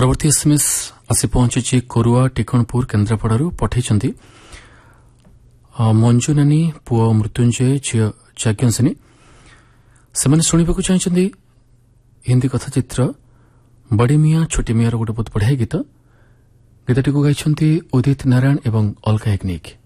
ପରବର୍ତ୍ତୀ ଏସ୍ଏମ୍ଏସ୍ ଆସି ପହଞ୍ଚିଛି କୋରୁଆ ଟିକଣପୁର କେନ୍ଦ୍ରାପଡ଼ାରୁ ପଠାଇଛନ୍ତି ମଞ୍ଜୁ ନାନୀ ପୁଅ ମୃତ୍ୟୁଞ୍ଜୟ ଝିଅ ଯାଜ୍ଞସିନୀ। ସେମାନେ ଶୁଣିବାକୁ ଚାହିଁଛନ୍ତି ହିନ୍ଦୀ କଥାଚିତ୍ର ବଡ଼ି ମିଆଁ ଛୋଟି ମିଆଁର ଗୋଟେ ବହୁତ ବଢ଼ିଆ ଗୀତ। ଗୀତଟିକୁ ଗାଇଛନ୍ତି ଉଦିତ ନାରାୟଣ ଏବଂ ଅଲକା ୟାଗ୍ନିକ୍।